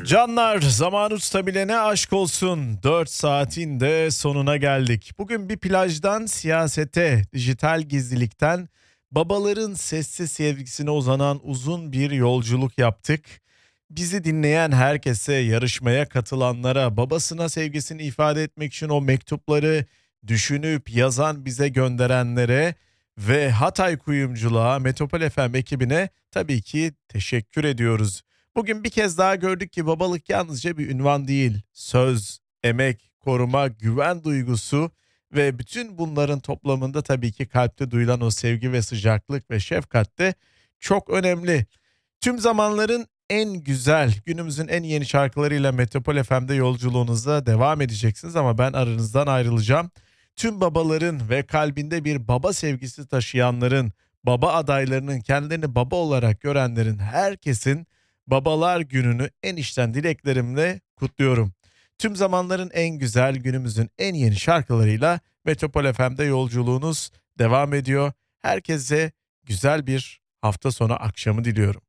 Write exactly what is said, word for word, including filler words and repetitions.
Canlar, zamanı tutabilene aşk olsun. dört saatin de sonuna geldik. Bugün bir plajdan siyasete, dijital gizlilikten babaların sessiz sevgisine uzanan uzun bir yolculuk yaptık. Bizi dinleyen herkese, yarışmaya katılanlara, babasına sevgisini ifade etmek için o mektupları düşünüp yazan bize gönderenlere ve Hatay Kuyumculuğa, Metropol F M ekibine tabii ki teşekkür ediyoruz. Bugün bir kez daha gördük ki babalık yalnızca bir ünvan değil. Söz, emek, koruma, güven duygusu ve bütün bunların toplamında tabii ki kalpte duyulan o sevgi ve sıcaklık ve şefkat de çok önemli. Tüm zamanların en güzel, günümüzün en yeni şarkılarıyla Metropol F M'de yolculuğunuza devam edeceksiniz ama ben aranızdan ayrılacağım. Tüm babaların ve kalbinde bir baba sevgisi taşıyanların, baba adaylarının, kendilerini baba olarak görenlerin, herkesin Babalar Günü'nü en içten dileklerimle kutluyorum. Tüm zamanların en güzel, günümüzün en yeni şarkılarıyla Metropol F M'de yolculuğunuz devam ediyor. Herkese güzel bir hafta sonu akşamı diliyorum.